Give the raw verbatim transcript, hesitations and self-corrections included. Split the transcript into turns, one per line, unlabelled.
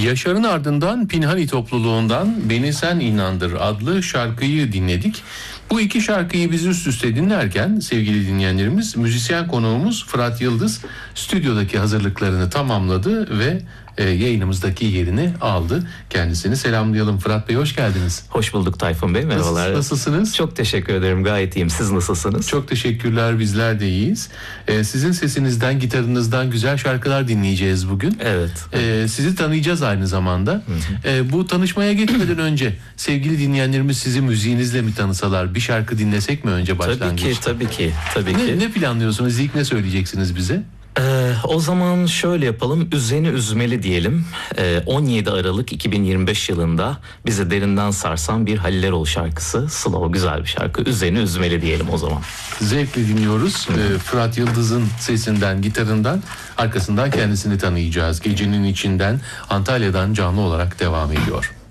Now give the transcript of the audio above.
Yaşar'ın ardından Pinhani topluluğundan Beni Sen İnandır adlı şarkıyı dinledik. Bu iki şarkıyı biz üst üste dinlerken sevgili dinleyenlerimiz, müzisyen konuğumuz Fırat Yıldız stüdyodaki hazırlıklarını tamamladı ve e, yayınımızdaki yerini aldı. Kendisini selamlayalım. Fırat Bey, hoş geldiniz.
Hoş bulduk Tayfun Bey, merhabalar.
Nasıl, nasılsınız?
Çok teşekkür ederim, gayet iyiyim. Siz nasılsınız?
Çok teşekkürler, bizler de iyiyiz. Ee, sizin sesinizden, gitarınızdan güzel şarkılar dinleyeceğiz bugün.
Evet.
Ee, sizi tanıyacağız aynı zamanda. Hı hı. Ee, bu tanışmaya geçmeden önce sevgili dinleyenlerimiz sizi müziğinizle mi tanısalar? Bir şarkı dinlesek mi önce başlangıçta?
Tabii ki, tabii ki. Tabii
ne,
ki.
ne planlıyorsunuz? İlk ne söyleyeceksiniz bize?
Ee, o zaman şöyle yapalım, Üzeni Üzmeli diyelim. Ee, on yedi Aralık iki bin yirmi beş yılında bizi derinden sarsan bir Halil Erol şarkısı. Slow, güzel bir şarkı. Üzeni Üzmeli diyelim o zaman.
Zevkle dinliyoruz. Ee, Fırat Yıldız'ın sesinden, gitarından, arkasından kendisini tanıyacağız. Gecenin içinden, Antalya'dan canlı olarak devam ediyor.